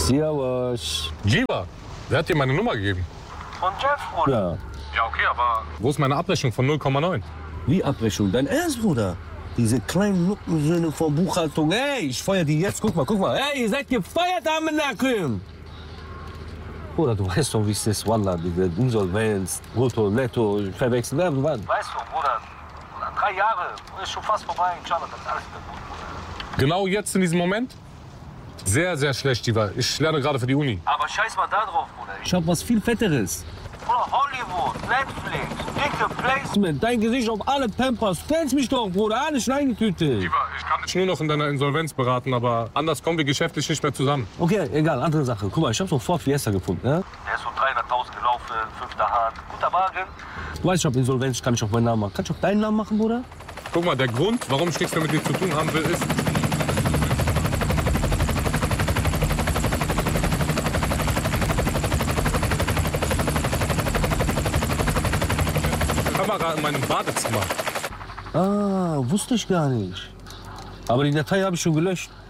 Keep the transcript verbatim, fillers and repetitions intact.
Servus. Jiva, wer hat dir meine Nummer gegeben? Von Jeff, Bruder. Ja. Ja, okay, aber wo ist meine Abrechnung von null Komma neun? Wie Abrechnung? Dein Ernst, Bruder? Diese kleinen Nuckensöhne von Buchhaltung. Ey, ich feuer die jetzt. Guck mal, guck mal. Ey, ihr seid gefeiert am Nacken. Bruder, du weißt doch, wie es ist. Wallah, diese Insolvenz, Brutto, Netto, verwechseln. Ja, du weißt. Weißt du, Bruder, drei Jahre ist schon fast vorbei. Inshallah, das ist alles wieder gut, Bruder. Genau jetzt in diesem Moment? Sehr, sehr schlecht, Jiva. Ich lerne gerade für die Uni. Aber scheiß mal da drauf, Bruder. Ich hab was viel Fetteres. Bruder, Hollywood, Netflix, dicke Placement. Dein Gesicht auf alle Pampers. Stell's mich doch, Bruder. Alles Schneidetüte. Jiva, ich kann dich nur noch in deiner Insolvenz beraten, aber anders kommen wir geschäftlich nicht mehr zusammen. Okay, egal, andere Sache. Guck mal, ich hab so einen Ford Fiesta gefunden. Ne? Der ist so dreihunderttausend gelaufen, fünfter Hand. Guter Wagen. Du weißt, ich hab Insolvenz, kann ich auf meinen Namen machen. Kannst du auf deinen Namen machen, Bruder? Guck mal, der Grund, warum ich nichts mehr mit dir zu tun haben will, ist... Kamera in meinem Badezimmer. Ah, wusste ich gar nicht. Aber die Datei habe ich schon gelöscht.